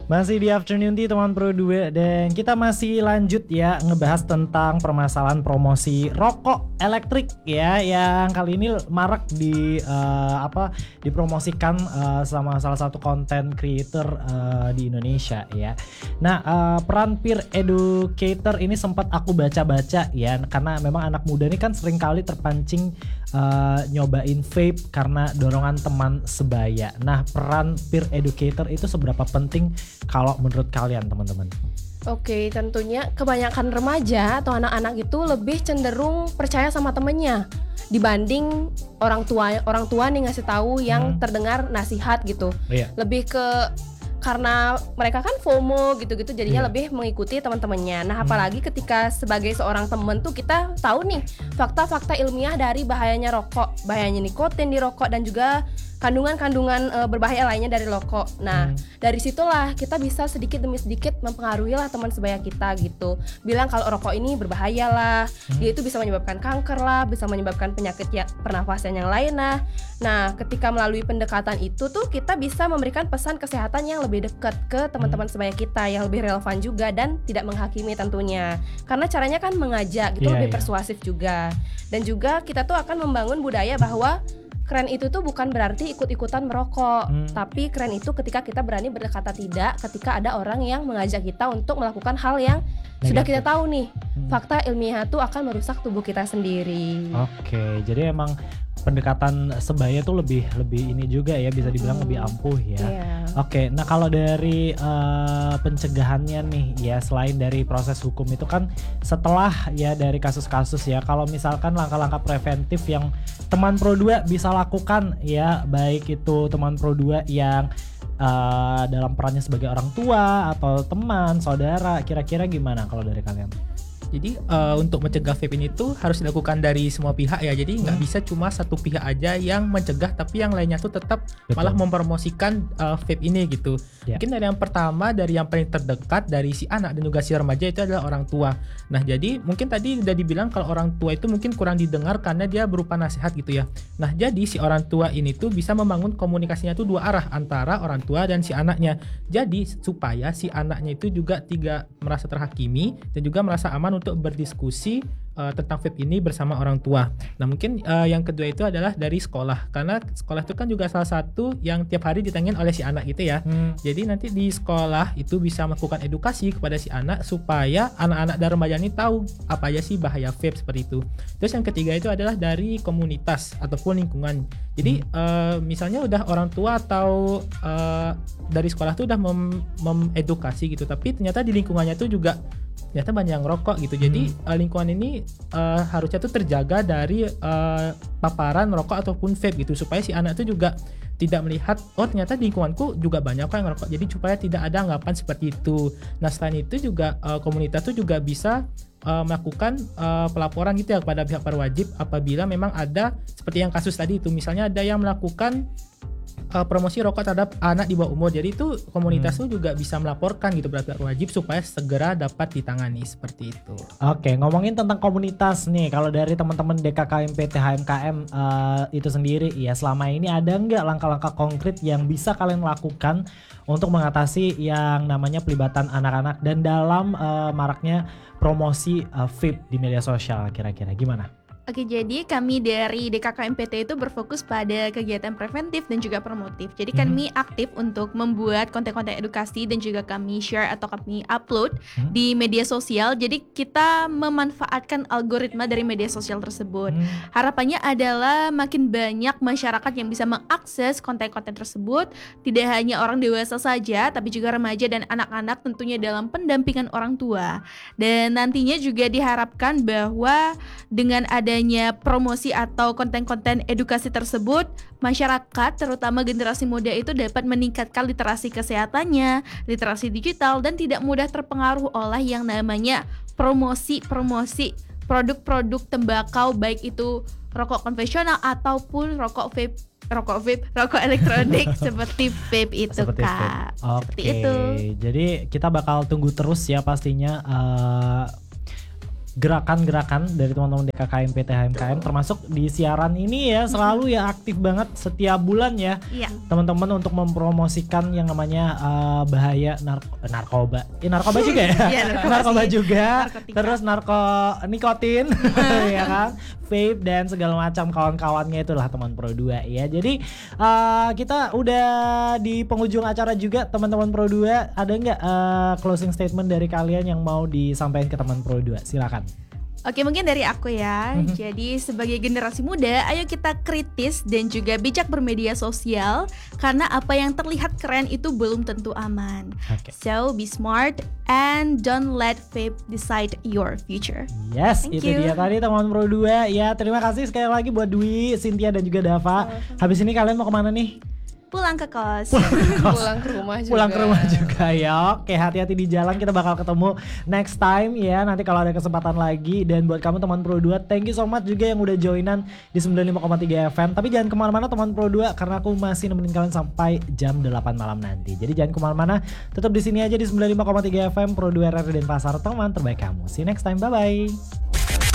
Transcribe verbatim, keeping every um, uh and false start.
Masih di Afternoon Tea teman Pro dua dan kita masih lanjut ya ngebahas tentang permasalahan promosi rokok elektrik ya yang kali ini marak di uh, apa dipromosikan uh, sama salah satu content creator uh, di Indonesia ya. Nah, uh, peran peer educator ini sempat aku baca-baca ya karena memang anak muda ini kan sering kali terpancing uh, nyobain vape karena dorongan teman sebaya. Nah, peran peer educator itu seberapa penting kalau menurut kalian teman-teman? Oke, tentunya kebanyakan remaja atau anak-anak itu lebih cenderung percaya sama temennya dibanding orang tua orang tua nih ngasih tahu yang hmm. terdengar nasihat gitu. Iya. Lebih ke karena mereka kan FOMO gitu-gitu jadinya iya. lebih mengikuti teman-temannya. Nah, apalagi hmm. ketika sebagai seorang teman tuh kita tahu nih fakta-fakta ilmiah dari bahayanya rokok, bahayanya nikotin di rokok dan juga kandungan-kandungan e, berbahaya lainnya dari rokok. Nah, hmm. dari situlah kita bisa sedikit demi sedikit mempengaruhi lah teman sebaya kita gitu. Bilang kalau rokok ini berbahaya lah, hmm. dia itu bisa menyebabkan kanker lah, bisa menyebabkan penyakit ya, pernafasan yang lain lah. Nah, ketika melalui pendekatan itu tuh kita bisa memberikan pesan kesehatan yang lebih dekat ke teman-teman hmm. sebaya kita yang lebih relevan juga dan tidak menghakimi tentunya. Karena caranya kan mengajak gitu, yeah, lebih yeah. persuasif juga. Dan juga kita tuh akan membangun budaya bahwa keren itu tuh bukan berarti ikut-ikutan merokok, hmm. tapi keren itu ketika kita berani berkata tidak ketika ada orang yang mengajak kita untuk melakukan hal yang negatif. Sudah kita tahu nih, hmm. fakta ilmiah itu akan merusak tubuh kita sendiri. Oke, jadi emang pendekatan sebaya tuh lebih lebih ini juga ya, bisa dibilang hmm. lebih ampuh ya. Yeah. Oke, nah kalau dari uh, pencegahannya nih ya, selain dari proses hukum itu kan setelah ya dari kasus-kasus ya, kalau misalkan langkah-langkah preventif yang teman Pro dua bisa lakukan ya, baik itu teman Pro dua yang uh, dalam perannya sebagai orang tua atau teman, saudara, kira-kira gimana kalau dari kalian? Jadi uh, untuk mencegah vape ini tuh harus dilakukan dari semua pihak ya. Jadi nggak hmm. bisa cuma satu pihak aja yang mencegah, tapi yang lainnya tuh tetap Betul. malah mempromosikan uh, vape ini gitu. Yeah. Mungkin dari yang pertama, dari yang paling terdekat dari si anak dan juga si remaja itu adalah orang tua. Nah, jadi mungkin tadi udah dibilang kalau orang tua itu mungkin kurang didengar karena dia berupa nasihat gitu ya. Nah, jadi si orang tua ini tuh bisa membangun komunikasinya tuh dua arah antara orang tua dan si anaknya. Jadi supaya si anaknya itu juga tidak merasa terhakimi dan juga merasa aman untuk berdiskusi uh, tentang vape ini bersama orang tua. Nah, mungkin uh, yang kedua itu adalah dari sekolah, karena sekolah itu kan juga salah satu yang tiap hari ditanyain oleh si anak gitu ya. Hmm. Jadi nanti di sekolah itu bisa melakukan edukasi kepada si anak supaya anak-anak dan remaja ini tahu apa aja sih bahaya vape seperti itu. Terus yang ketiga itu adalah dari komunitas ataupun lingkungan. Jadi hmm. uh, misalnya udah orang tua atau uh, dari sekolah tuh udah mem- memedukasi gitu, tapi ternyata di lingkungannya tuh juga ternyata banyak yang rokok gitu. Jadi hmm. uh, lingkungan ini uh, harusnya tuh terjaga dari uh, paparan rokok ataupun vape gitu, supaya si anak tuh juga tidak melihat oh ternyata di lingkunganku juga banyak kok yang rokok. Jadi supaya tidak ada anggapan seperti itu. Nah, selain itu juga uh, komunitas tuh juga bisa uh, melakukan uh, pelaporan gitu ya kepada pihak berwajib apabila memang ada seperti yang kasus tadi itu, misalnya ada yang melakukan Uh, promosi rokok terhadap anak di bawah umur. Jadi itu komunitas hmm. itu juga bisa melaporkan gitu pada pihak wajib supaya segera dapat ditangani seperti itu. Oke, ngomongin tentang komunitas nih, kalau dari teman-teman D K K M P T H M K M uh, itu sendiri ya, selama ini ada nggak langkah-langkah konkret yang bisa kalian lakukan untuk mengatasi yang namanya pelibatan anak-anak dan dalam uh, maraknya promosi uh, vape di media sosial, kira-kira gimana? Oke, jadi kami dari D K K M P T itu berfokus pada kegiatan preventif dan juga promotif. Jadi hmm. kami aktif untuk membuat konten-konten edukasi dan juga kami share atau kami upload hmm. di media sosial. Jadi kita memanfaatkan algoritma dari media sosial tersebut. Hmm. Harapannya adalah makin banyak masyarakat yang bisa mengakses konten-konten tersebut. Tidak hanya orang dewasa saja, tapi juga remaja dan anak-anak tentunya dalam pendampingan orang tua. Dan nantinya juga diharapkan bahwa dengan ada adanya promosi atau konten-konten edukasi tersebut, masyarakat terutama generasi muda itu dapat meningkatkan literasi kesehatannya, literasi digital, dan tidak mudah terpengaruh oleh yang namanya promosi-promosi produk-produk tembakau, baik itu rokok konvensional ataupun rokok vape, rokok vape, rokok elektronik seperti vape itu, seperti Kak. Vape. Oke. Itu. Jadi kita bakal tunggu terus ya pastinya uh, gerakan-gerakan dari teman-teman D K K M P T H M K M, termasuk di siaran ini ya selalu ya aktif banget setiap bulan ya. Iya. Teman-teman untuk mempromosikan yang namanya uh, bahaya narko- narkoba. Ya, narkoba juga ya. Iya, narkoba narkoba sih. juga. Narkotika. Terus narko nikotin ya kan, vape dan segala macam kawan-kawannya itulah teman Pro dua ya. Jadi uh, kita udah di penghujung acara juga teman-teman Pro dua. Ada nggak uh, closing statement dari kalian yang mau disampaikan ke teman Pro dua? Silakan. Oke, mungkin dari aku ya. Mhm. Jadi sebagai generasi muda, ayo kita kritis dan juga bijak bermedia sosial, karena apa yang terlihat keren itu belum tentu aman. Oke. So be smart and don't let vape decide your future. Yes, Thank itu you. dia tadi teman Pro dua. Ya, terima kasih sekali lagi buat Dwi, Cynthia dan juga Dava. Habis ini kalian mau kemana nih? Pulang ke kos. Pulang ke rumah juga. Pulang ke rumah juga ya. Oke, hati-hati di jalan, kita bakal ketemu next time ya. Nanti kalau ada kesempatan lagi. Dan buat kamu teman Pro dua, thank you so much juga yang udah joinan di sembilan puluh lima koma tiga F M. Tapi jangan kemana-mana teman Pro dua, karena aku masih nemenin kalian sampai jam delapan malam nanti. Jadi jangan kemana-mana, tetap di sini aja di sembilan puluh lima koma tiga F M Pro dua R R Denpasar, teman terbaik kamu. See you next time, bye bye.